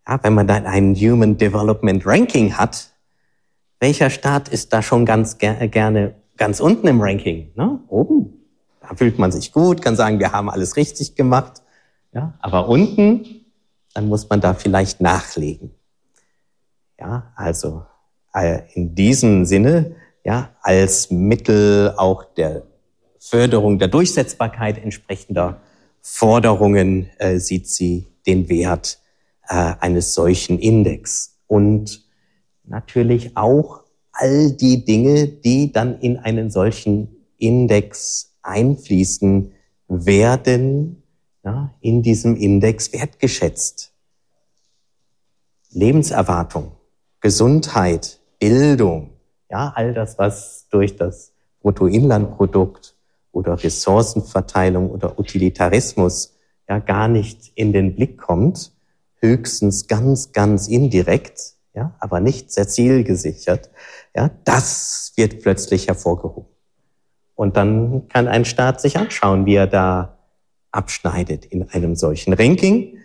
Ja, wenn man dann ein Human Development Ranking hat, welcher Staat ist da schon ganz gerne ganz unten im Ranking? Ne? Oben, da fühlt man sich gut, kann sagen, wir haben alles richtig gemacht. Ja, aber unten, dann muss man da vielleicht nachlegen. Ja, also in diesem Sinne, ja, als Mittel auch der Förderung der Durchsetzbarkeit entsprechender Forderungen sieht sie den Wert eines solchen Index. Und natürlich auch all die Dinge, die dann in einen solchen Index einfließen, werden in diesem Index wertgeschätzt. Lebenserwartung, Gesundheit, Bildung, ja, all das, was durch das Bruttoinlandprodukt oder Ressourcenverteilung oder Utilitarismus ja gar nicht in den Blick kommt, höchstens ganz, ganz indirekt, ja, aber nicht sehr zielgesichert, ja, das wird plötzlich hervorgehoben. Und dann kann ein Staat sich anschauen, wie er da abschneidet in einem solchen Ranking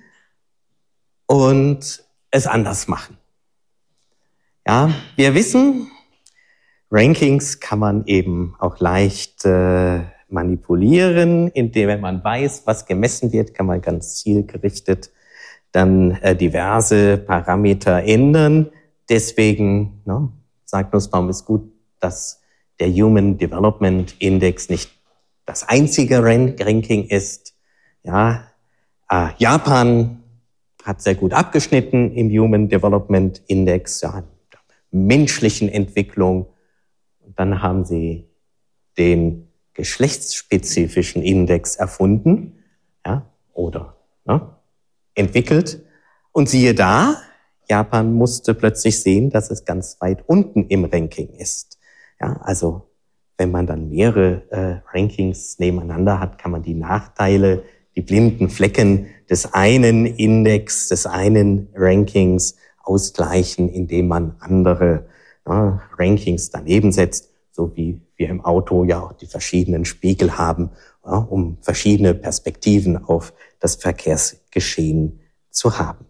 und es anders machen. Ja, wir wissen, Rankings kann man eben auch leicht manipulieren, indem, wenn man weiß, was gemessen wird, kann man ganz zielgerichtet dann diverse Parameter ändern. Deswegen sagt Nussbaum, ist gut, dass der Human Development Index nicht das einzige Ranking ist. Ja, Japan hat sehr gut abgeschnitten im Human Development Index, ja, menschlichen Entwicklung. Und dann haben sie den geschlechtsspezifischen Index erfunden, ja, oder entwickelt. Und siehe da, Japan musste plötzlich sehen, dass es ganz weit unten im Ranking ist. Ja, also wenn man dann mehrere Rankings nebeneinander hat, kann man die Nachteile, die blinden Flecken des einen Index, des einen Rankings ausgleichen, indem man andere Rankings daneben setzt, so wie wir im Auto ja auch die verschiedenen Spiegel haben, um verschiedene Perspektiven auf das Verkehrsgeschehen zu haben.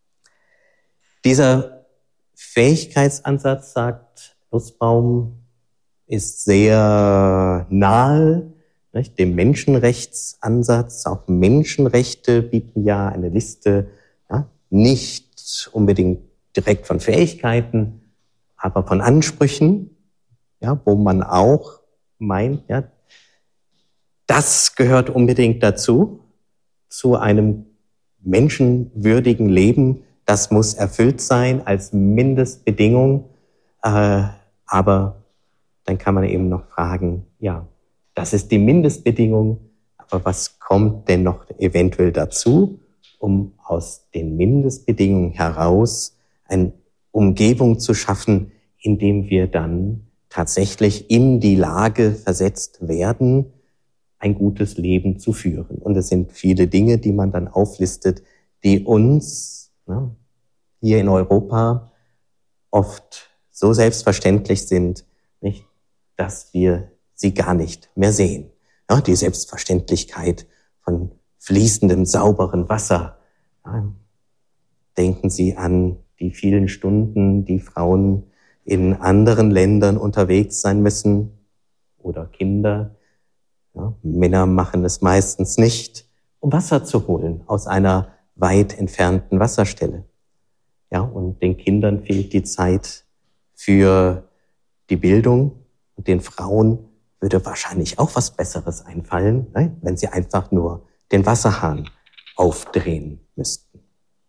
Dieser Fähigkeitsansatz, sagt Nussbaum, ist sehr nahe dem Menschenrechtsansatz. Auch Menschenrechte bieten ja eine Liste, nicht unbedingt direkt von Fähigkeiten, aber von Ansprüchen, ja, wo man auch meint, ja, das gehört unbedingt dazu, zu einem menschenwürdigen Leben. Das muss erfüllt sein als Mindestbedingung. Aber dann kann man eben noch fragen, ja, das ist die Mindestbedingung, aber was kommt denn noch eventuell dazu, um aus den Mindestbedingungen heraus eine Umgebung zu schaffen, in dem wir dann tatsächlich in die Lage versetzt werden, ein gutes Leben zu führen. Und es sind viele Dinge, die man dann auflistet, die uns hier in Europa oft so selbstverständlich sind, nicht, dass wir sie gar nicht mehr sehen. Ja, die Selbstverständlichkeit von fließendem, sauberen Wasser. Ja, denken Sie an die vielen Stunden, die Frauen in anderen Ländern unterwegs sein müssen oder Kinder. Ja, Männer machen es meistens nicht, um Wasser zu holen aus einer weit entfernten Wasserstelle. Ja, und den Kindern fehlt die Zeit für die Bildung und den Frauen würde wahrscheinlich auch was Besseres einfallen, wenn sie einfach nur den Wasserhahn aufdrehen müssten.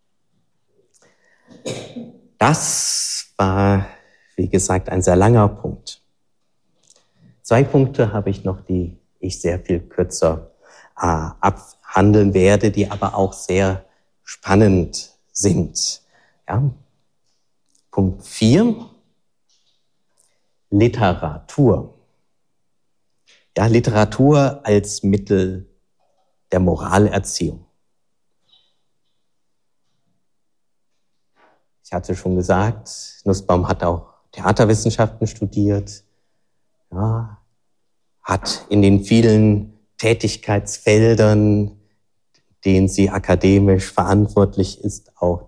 Das war, wie gesagt, ein sehr langer Punkt. 2 Punkte habe ich noch, die ich sehr viel kürzer abhandeln werde, die aber auch sehr spannend sind. Ja. Punkt 4, Literatur. Ja, Literatur als Mittel der Moralerziehung. Ich hatte schon gesagt, Nussbaum hat auch Theaterwissenschaften studiert, ja, hat in den vielen Tätigkeitsfeldern, denen sie akademisch verantwortlich ist, auch